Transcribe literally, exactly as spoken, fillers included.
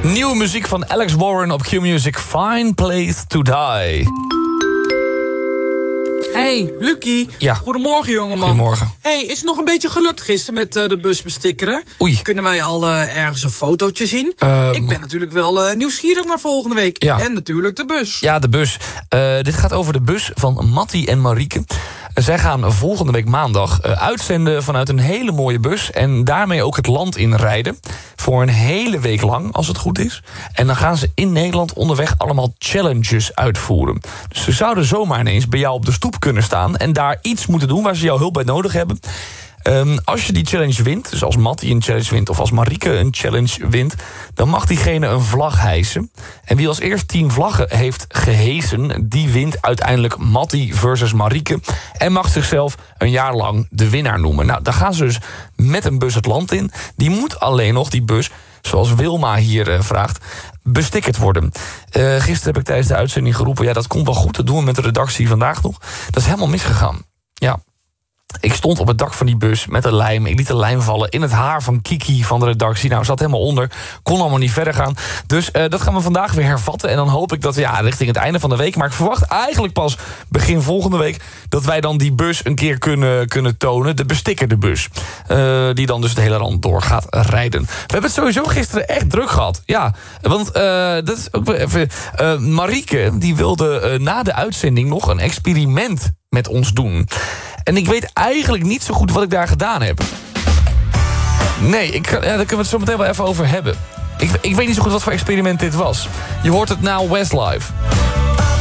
Nieuwe muziek van Alex Warren op Q-Music. Fine Place to Die. Hey, Lucky. Ja. Goedemorgen, jongeman. Goedemorgen. Hey, is het nog een beetje gelukt gisteren met uh, de bus bestikkeren? Oei. Kunnen wij al uh, ergens een fotootje zien? Uh, Ik ben natuurlijk wel uh, nieuwsgierig naar volgende week. Ja. En natuurlijk de bus. Ja, de bus. Uh, dit gaat over de bus van Mattie en Marieke. Zij gaan volgende week maandag uh, uitzenden vanuit een hele mooie bus. En daarmee ook het land inrijden. Voor een hele week lang, als het goed is. En dan gaan ze in Nederland onderweg allemaal challenges uitvoeren. Dus ze zouden zomaar ineens bij jou op de stoep kunnen staan. En daar iets moeten doen waar ze jouw hulp bij nodig hebben. Um, als je die challenge wint, dus als Mattie een challenge wint... of als Marieke een challenge wint, dan mag diegene een vlag hijsen. En wie als eerst tien vlaggen heeft gehesen... die wint uiteindelijk Mattie versus Marieke... en mag zichzelf een jaar lang de winnaar noemen. Nou, daar gaan ze dus met een bus het land in. Die moet alleen nog, die bus, zoals Wilma hier uh, vraagt... bestikkerd worden. Uh, gisteren heb ik tijdens de uitzending geroepen... ja, dat komt wel goed, dat doen we met de redactie vandaag nog. Dat is helemaal misgegaan. Ja. Ik stond op het dak van die bus met een lijm. Ik liet de lijm vallen in het haar van Kiki van de redactie. Nou, zat helemaal onder. Kon allemaal niet verder gaan. Dus uh, dat gaan we vandaag weer hervatten. En dan hoop ik dat we ja, richting het einde van de week... maar ik verwacht eigenlijk pas begin volgende week... dat wij dan die bus een keer kunnen, kunnen tonen. De bestikkerde bus. Uh, die dan dus de hele rand door gaat rijden. We hebben het sowieso gisteren echt druk gehad. Ja, want uh, dat is ook weer even... Uh, Marieke, die wilde uh, na de uitzending nog een experiment met ons doen. En ik weet eigenlijk niet zo goed wat ik daar gedaan heb. Nee, ik, ja, daar kunnen we het zo meteen wel even over hebben. Ik, ik weet niet zo goed wat voor experiment dit was. Je hoort het na Westlife.